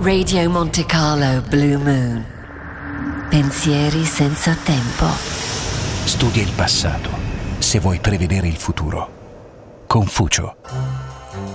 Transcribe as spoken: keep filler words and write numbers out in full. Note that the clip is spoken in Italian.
Radio Monte Carlo Blue Moon. Pensieri senza tempo. Studia il passato se vuoi prevedere il futuro. Confucio.